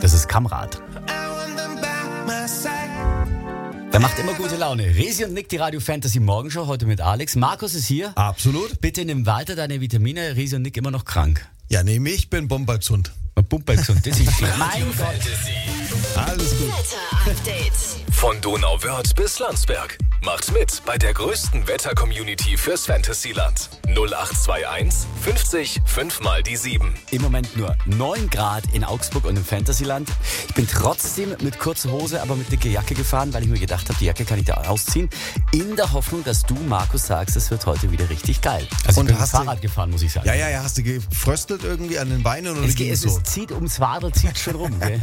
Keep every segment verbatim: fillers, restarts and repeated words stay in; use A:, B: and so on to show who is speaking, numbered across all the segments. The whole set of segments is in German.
A: Das ist Kamrad. Der macht immer gute Laune. Resi und Nick, die Radio Fantasy Morgenshow, heute mit Alex. Markus ist hier.
B: Absolut.
A: Bitte nimm weiter deine Vitamine. Resi und Nick immer noch krank.
B: Ja, nehme ich, bin bombergesund.
A: Bombergesund, das ist schön. Mein Gott.
B: Alles gut.
C: Wetter-Update.
D: Von Donauwörth bis Landsberg. Macht mit bei der größten Wetter-Community fürs Fantasyland. null acht zwei eins fünfzig fünf mal die sieben.
A: Im Moment nur neun Grad in Augsburg und im Fantasyland. Ich bin trotzdem mit kurzer Hose, aber mit dicker Jacke gefahren, weil ich mir gedacht habe, die Jacke kann ich da ausziehen. In der Hoffnung, dass du, Markus, sagst, es wird heute wieder richtig geil. Also
B: Und
A: ich bin
B: hast
A: Fahrrad
B: du-
A: gefahren, muss ich sagen.
B: Ja, ja, ja, hast du gefröstelt irgendwie an den Beinen oder
A: Es,
B: ging
A: geht, es,
B: es so?
A: es zieht ums Wadel, zieht schon rum. Gell?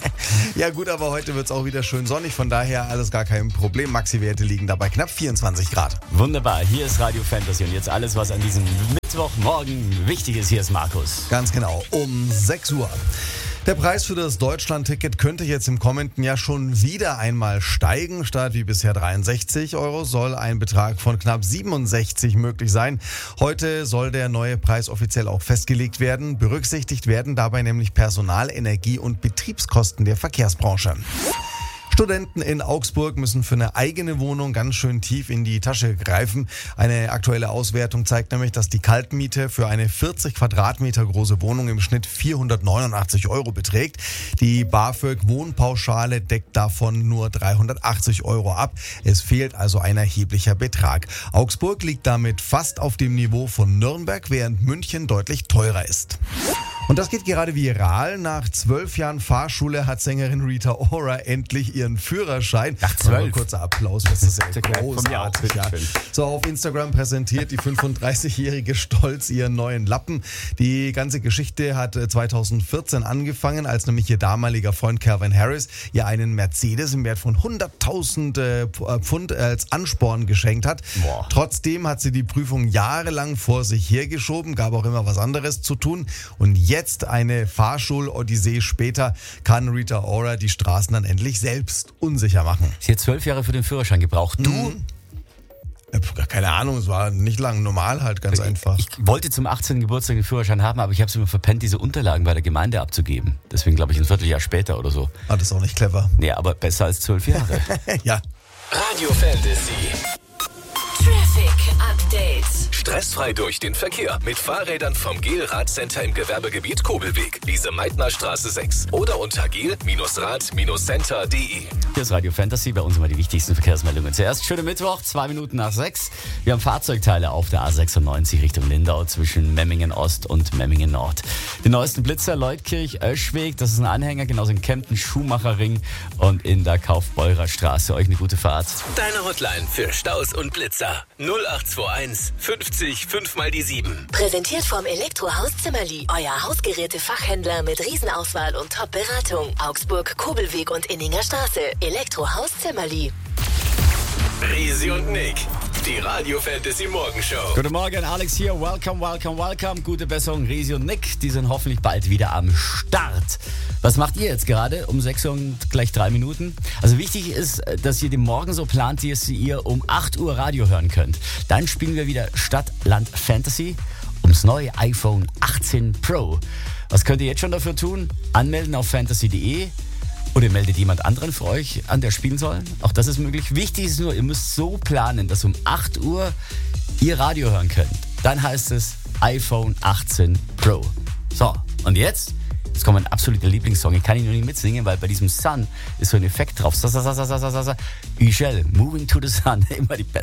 B: Ja gut, aber heute wird es auch wieder schön sonnig, von daher alles gar kein Problem. Maxi-Werte liegen dabei knapp vierundzwanzig Grad.
A: Wunderbar, hier ist Radio Fantasy und jetzt alles, was an diesem Mittwochmorgen wichtig ist. Hier ist Markus.
B: Ganz genau, um sechs Uhr. Der Preis für das Deutschland-Ticket könnte jetzt im kommenden Jahr schon wieder einmal steigen. Statt wie bisher dreiundsechzig Euro soll ein Betrag von knapp siebenundsechzig möglich sein. Heute soll der neue Preis offiziell auch festgelegt werden. Berücksichtigt werden dabei nämlich Personal-, Energie- und Betriebskosten der Verkehrsbranche. Studenten in Augsburg müssen für eine eigene Wohnung ganz schön tief in die Tasche greifen. Eine aktuelle Auswertung zeigt nämlich, dass die Kaltmiete für eine vierzig Quadratmeter große Wohnung im Schnitt vierhundertneunundachtzig Euro beträgt. Die BAföG-Wohnpauschale deckt davon nur dreihundertachtzig Euro ab. Es fehlt also ein erheblicher Betrag. Augsburg liegt damit fast auf dem Niveau von Nürnberg, während München deutlich teurer ist. Und das geht gerade viral. Nach zwölf Jahren Fahrschule hat Sängerin Rita Ora endlich ihren Führerschein.
A: Nach zwölf?
B: Ein kurzer Applaus, das ist ja
A: Von mir auch,
B: großartig. Ja.
A: bitteschön.
B: So, auf Instagram präsentiert die fünfunddreißigjährige stolz ihren neuen Lappen. Die ganze Geschichte hat zweitausendvierzehn angefangen, als nämlich ihr damaliger Freund Calvin Harris ihr einen Mercedes im Wert von hunderttausend äh, Pfund als Ansporn geschenkt hat.
A: Boah.
B: Trotzdem hat sie die Prüfung jahrelang vor sich hergeschoben, gab auch immer was anderes zu tun. Und jetzt, eine Fahrschul-Odyssee später, kann Rita Ora die Straßen dann endlich selbst unsicher machen.
A: Sie hat zwölf Jahre für den Führerschein gebraucht. Du?
B: Mhm. Äh, Keine Ahnung, es war nicht lang, normal halt, ganz einfach.
A: Ich wollte zum achtzehnten Geburtstag den Führerschein haben, aber ich habe es immer verpennt, diese Unterlagen bei der Gemeinde abzugeben. Deswegen glaube ich ein Vierteljahr später oder so.
B: Ah, das ist auch nicht clever.
A: Nee, aber besser als zwölf Jahre.
B: Ja.
D: Radio Fantasy.
C: Traffic Update.
D: Stressfrei durch den Verkehr mit Fahrrädern vom Gel Radcenter im Gewerbegebiet Kobelweg, Lise Meitner Straße sechs oder unter gel Rad Center punkt de.
A: Hier ist Radio Fantasy, bei uns immer die wichtigsten Verkehrsmeldungen. Zuerst schöner Mittwoch, zwei Minuten nach sechs. Wir haben Fahrzeugteile auf der A sechsundneunzig Richtung Lindau zwischen Memmingen Ost und Memmingen Nord. Den neuesten Blitzer Leutkirch Öschweg, das ist ein Anhänger, genauso in Kempten Schuhmacherring und in der Kaufbeurer Straße. Euch eine gute Fahrt.
D: Deine Hotline für Staus und Blitzer null acht zwei eins fünfzig fünf mal die sieben.
C: Präsentiert vom Elektrohaus Zimmerli. Euer Hausgeräte-Fachhändler mit Riesenauswahl und Top-Beratung. Augsburg, Kobelweg und Inninger Straße. Elektrohaus Zimmerli.
D: Resi und Nick, die Radio Fantasy Morgenshow.
A: Guten Morgen, Alex hier. Welcome, welcome, welcome. Gute Besserung, Resi und Nick. Die sind hoffentlich bald wieder am Start. Was macht ihr jetzt gerade um sechs Uhr und gleich drei Minuten? Also wichtig ist, dass ihr den Morgen so plant, dass ihr um acht Uhr Radio hören könnt. Dann spielen wir wieder Stadt, Land, Fantasy ums neue iPhone achtzehn Pro. Was könnt ihr jetzt schon dafür tun? Anmelden auf fantasy punkt de. Oder ihr meldet jemand anderen für euch an, der spielen soll. Auch das ist möglich. Wichtig ist nur, ihr müsst so planen, dass um acht Uhr ihr Radio hören könnt. Dann heißt es iPhone achtzehn Pro. So, und jetzt? Jetzt kommt mein absoluter Lieblingssong. Ich kann ihn nur nicht mitsingen, weil bei diesem Sun ist so ein Effekt drauf. Sa, sa, sa, sa, sa, sa, sa. Michelle, Moving to the Sun. Immer die beste.